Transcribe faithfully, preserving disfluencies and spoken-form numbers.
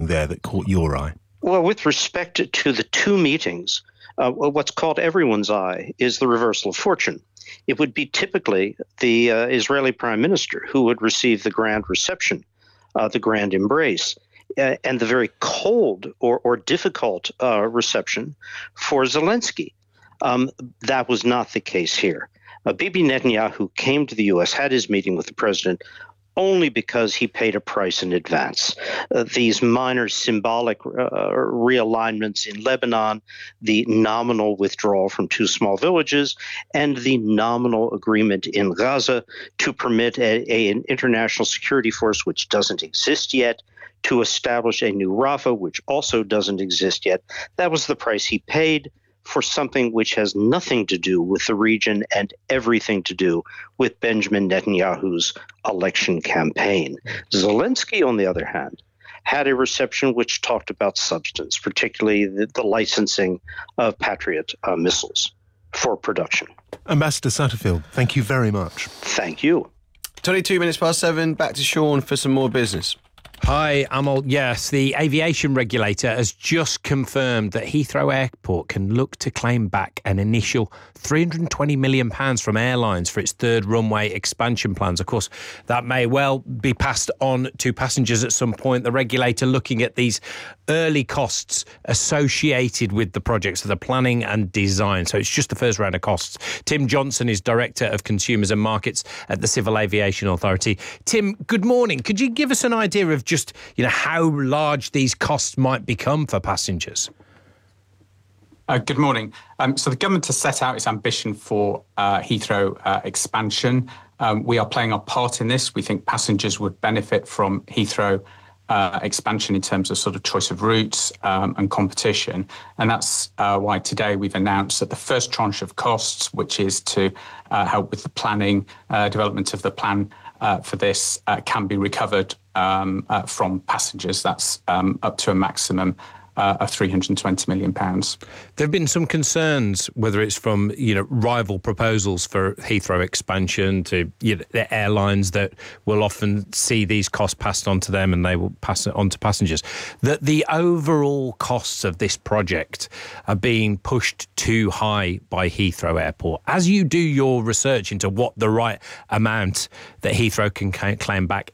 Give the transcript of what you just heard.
there that caught your eye? Well, with respect to the two meetings, uh, what's caught everyone's eye is the reversal of fortune. It would be typically the uh, Israeli prime minister who would receive the grand reception, uh, the grand embrace, uh, and the very cold or, or difficult uh, reception for Zelensky. Um, that was not the case here. Uh, Bibi Netanyahu came to the U S, had his meeting with the president, only because he paid a price in advance. Uh, these minor symbolic uh, realignments in Lebanon, the nominal withdrawal from two small villages, and the nominal agreement in Gaza to permit a, a, an international security force, which doesn't exist yet, to establish a new Rafah, which also doesn't exist yet. That was the price he paid for something which has nothing to do with the region and everything to do with Benjamin Netanyahu's election campaign. Zelensky, on the other hand, had a reception which talked about substance, particularly the, the licensing of Patriot uh, missiles for production. Ambassador Satterfield, thank you very much. Thank you. twenty-two minutes past seven, back to Sean for some more business. Hi, Amal. Yes, the aviation regulator has just confirmed that Heathrow Airport can look to claim back an initial three hundred twenty million pounds from airlines for its third runway expansion plans. Of course, that may well be passed on to passengers at some point. The regulator looking at these early costs associated with the project, so the planning and design. So it's just the first round of costs. Tim Johnson is Director of Consumers and Markets at the Civil Aviation Authority. Tim, good morning. Could you give us an idea of just, you know, how large these costs might become for passengers? Uh, good morning. Um, so the government has set out its ambition for uh, Heathrow uh, expansion. Um, we are playing our part in this. We think passengers would benefit from Heathrow uh, expansion in terms of sort of choice of routes um, and competition. And that's uh, why today we've announced that the first tranche of costs, which is to uh, help with the planning, uh, development of the plan uh, for this, uh, can be recovered um, uh, from passengers. That's um, up to a maximum Uh, of three hundred twenty million pounds. There have been some concerns, whether it's from, you know, rival proposals for Heathrow expansion to, you know, the airlines that will often see these costs passed on to them and they will pass it on to passengers, that the overall costs of this project are being pushed too high by Heathrow Airport. As you do your research into what the right amount that Heathrow can claim back